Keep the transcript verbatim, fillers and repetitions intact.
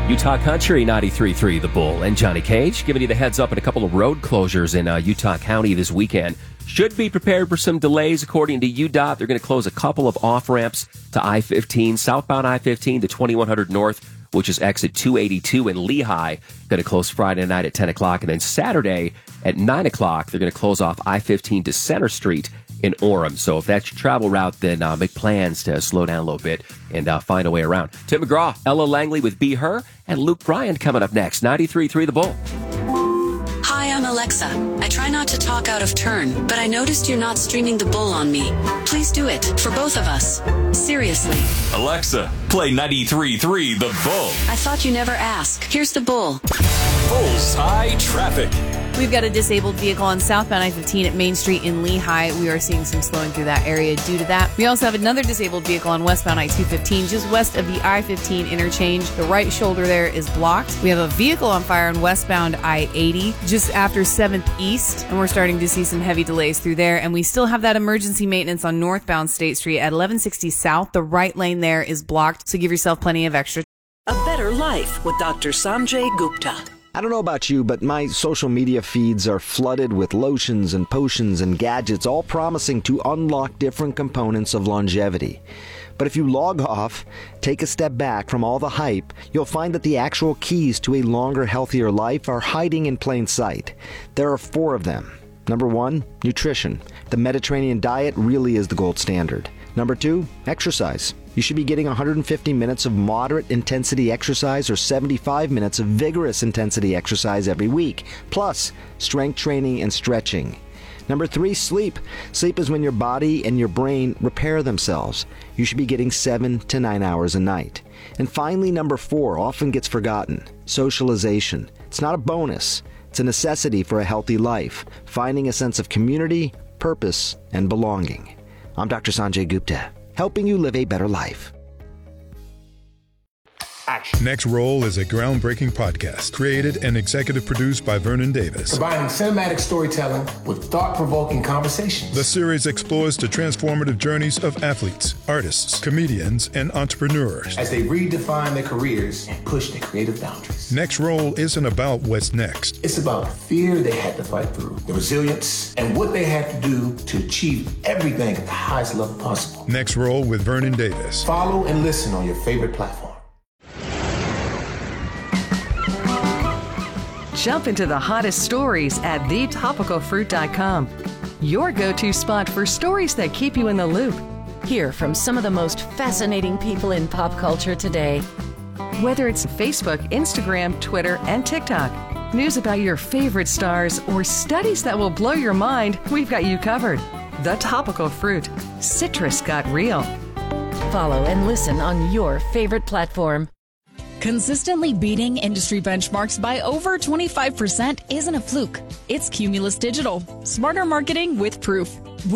Utah Country ninety-three point three, The Bull, and Johnny Cage giving you the heads up on a couple of road closures in uh, Utah County this weekend. Should be prepared for some delays, according to U D O T. They're going to close a couple of off-ramps to I fifteen, southbound I fifteen to twenty-one hundred North, which is exit two eighty-two in Lehigh. Going to close Friday night at ten o'clock, and then Saturday at nine o'clock, they're going to close off I fifteen to Center Street in Orem. So if that's your travel route, then uh, make plans to slow down a little bit and uh, find a way around. Tim McGraw, Ella Langley with Be Her, and Luke Bryan coming up next. ninety-three point three The Bull. Hi, I'm Alexa. I try not to talk out of turn, but I noticed you're not streaming The Bull on me. Please do it, for both of us. Seriously. Alexa, play ninety-three point three The Bull. I thought you never ask. Here's The Bull. Bullseye traffic. We've got a disabled vehicle on southbound I fifteen at Main Street in Lehigh. We are seeing some slowing through that area due to that. We also have another disabled vehicle on westbound I two fifteen, just west of the I fifteen interchange. The right shoulder there is blocked. We have a vehicle on fire on westbound I eighty, just after seventh East, and we're starting to see some heavy delays through there. And we still have that emergency maintenance on northbound State Street at eleven sixty South. The right lane there is blocked, so give yourself plenty of extra. A better life with Doctor Sanjay Gupta. I don't know about you, but my social media feeds are flooded with lotions and potions and gadgets, all promising to unlock different components of longevity. But if you log off, take a step back from all the hype, you'll find that the actual keys to a longer, healthier life are hiding in plain sight. There are four of them. Number one, nutrition. The Mediterranean diet really is the gold standard. Number two, exercise. You should be getting one hundred fifty minutes of moderate intensity exercise or seventy-five minutes of vigorous intensity exercise every week, plus strength training and stretching. Number three, sleep. Sleep is when your body and your brain repair themselves. You should be getting seven to nine hours a night. And finally, number four, often gets forgotten, socialization. It's not a bonus. It's a necessity for a healthy life, finding a sense of community, purpose, and belonging. I'm Doctor Sanjay Gupta, helping you live a better life. Action. Next Roll is a groundbreaking podcast created and executive produced by Vernon Davis. Combining cinematic storytelling with thought-provoking conversations. The series explores the transformative journeys of athletes, artists, comedians, and entrepreneurs as they redefine their careers and push their creative boundaries. Next Roll isn't about what's next. It's about the fear they had to fight through, the resilience, and what they had to do to achieve everything at the highest level possible. Next Roll with Vernon Davis. Follow and listen on your favorite platform. Jump into the hottest stories at the topical fruit dot com. Your go-to spot for stories that keep you in the loop. Hear from some of the most fascinating people in pop culture today. Whether it's Facebook, Instagram, Twitter, and TikTok, news about your favorite stars, or studies that will blow your mind, we've got you covered. The Topical Fruit. Citrus got real. Follow and listen on your favorite platform. Consistently beating industry benchmarks by over twenty-five percent isn't a fluke. It's Cumulus Digital. Smarter marketing with proof.